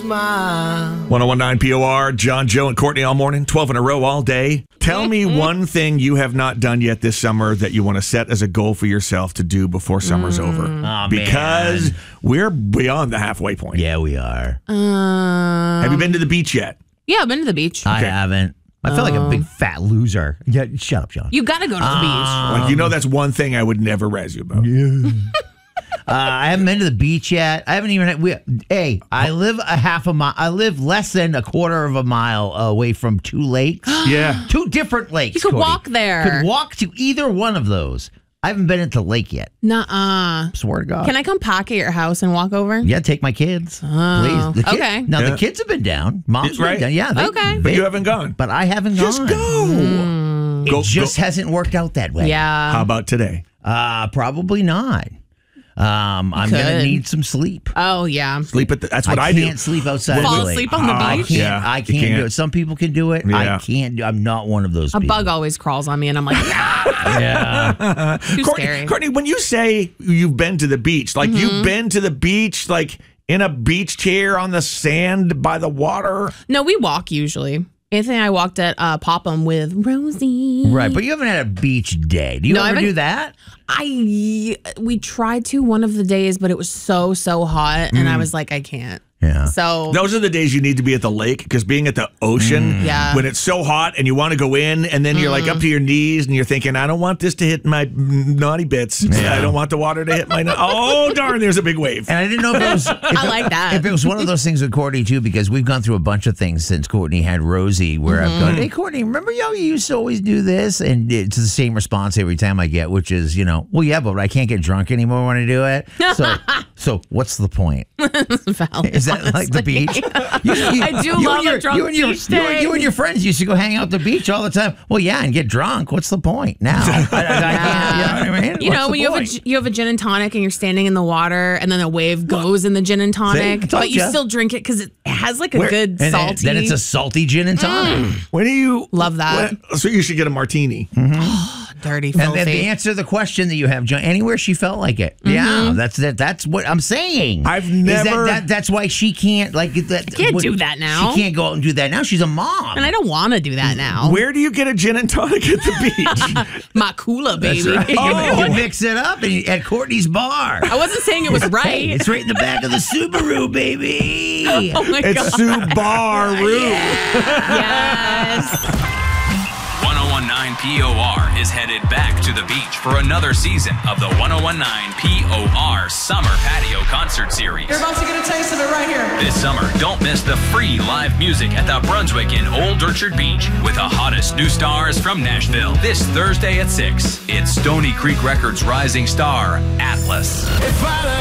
1019 POR, John, Joe, and Courtney all morning, 12 in a row all day. Tell me one thing you have not done yet this summer that you want to set as a goal for yourself to do before summer's over. Oh, because we're beyond the halfway point. Yeah, we are. Have you been to the beach yet? Yeah, I've been to the beach. I haven't. I feel like a big fat loser. Yeah, shut up, John. You got to go to the beach. Like, you know, that's one thing I would never razz you about. I haven't been to the beach yet. I haven't even. I live a half a mile. I live less than a quarter of a mile away from two lakes. Yeah. Two different lakes. You could Cody. walk there. Could walk to either one of those. I haven't been into the lake yet. Nuh-uh. Swear to God. Can I come pocket your house and walk over? Yeah, take my kids. Oh, Please. okay. Now, the kids have been down. Mom's Right. been down. Yeah. Okay. But you haven't gone. But I haven't Just gone. go. It just hasn't worked out that way. Yeah. How about today? Probably not. I'm going to need some sleep. Oh, yeah. Sleep at that's what I do. can't sleep outside Fall of the lake. asleep on the I beach? can't, Yeah, I you can't can't. do it. Some people can do it. Yeah. I can't do I'm not one of those A people. bug always crawls on me, and I'm like, Yeah. too scary. Courtney, when you say you've been to the beach, like you've been to the beach, like in a beach chair on the sand by the water? No, we walk usually. Anthony and I walked at Popham with Rosie. Right, but you haven't had a beach day. Do you No, I ever haven't. do that? We tried to one of the days, but it was so hot, and I was like, I can't. Yeah. So Those are the days you need to be at the lake, because being at the ocean, Yeah. when it's so hot and you want to go in and then you're like up to your knees and you're thinking, I don't want this to hit my naughty bits. I don't want the water to hit my oh, darn, there's a big wave. And I didn't know if it was. I like that. If it was one of those things with Courtney too, because we've gone through a bunch of things since Courtney had Rosie, where I've gone, hey Courtney, remember you used to always do this, and it's the same response every time I get, which is, well, yeah, but I can't get drunk anymore when I do it. So what's the point? valid, Is that like the beach? I do love a drunk beach day. You and your friends used to go hang out at the beach all the time. Well, yeah, and get drunk. What's the point now? I can't, you know what I mean? You know, when you have a gin and tonic and you're standing in the water and then a wave goes in the gin and tonic, told but you ya. still drink it because it has like a good And salty. then it's a salty gin and tonic. When do you Love that. So you should get a martini. dirty, And then filthy. the answer to the question that you have, John, anywhere she felt like it. Yeah, that's what I'm saying. I've Is never- that's why she can't can't do that now. She can't go out and do that now. She's a mom. And I don't want to do that now. Where do you get a gin and tonic at the beach? Makula, baby. That's right. Oh. You mix it up at Courtney's bar. I wasn't saying it was right. It's right in the back of the Subaru, baby. Oh my It's god. Subaru. Yes. 1019 POR is headed back to the beach for another season of the 1019 POR Summer Patio Concert Series. You're about to get a taste of it right here. This summer, don't miss the free live music at the Brunswick in Old Orchard Beach with the hottest new stars from Nashville. This Thursday at 6, it's Stony Creek Records rising star, Atlas.